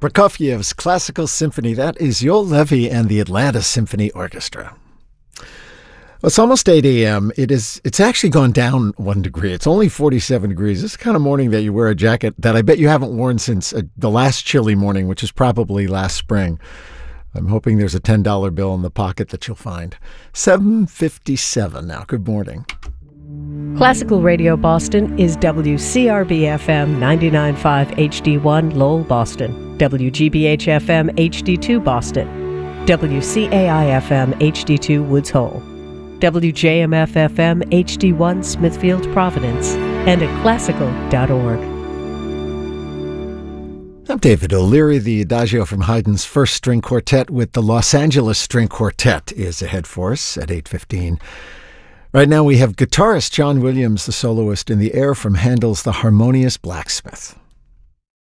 Prokofiev's Classical Symphony. That is Yoel Levi and the Atlanta Symphony Orchestra. Well, it's almost 8 a.m. It's actually gone down 1 degree. It's only 47 degrees. This is the kind of morning that you wear a jacket that I bet you haven't worn since the last chilly morning, which is probably last spring. I'm hoping there's a $10 bill in the pocket that you'll find. 7:57 now. Good morning. Classical Radio Boston is WCRB-FM 99.5 HD1 Lowell, Boston, WGBH-FM HD2 Boston, WCAI-FM HD2 Woods Hole, WJMF-FM HD1 Smithfield, Providence, and at classical.org. I'm David O'Leary. The Adagio from Haydn's First String Quartet with the Los Angeles String Quartet is ahead for us at 8:15. Right now we have guitarist John Williams, the soloist, in the air from Handel's The Harmonious Blacksmith.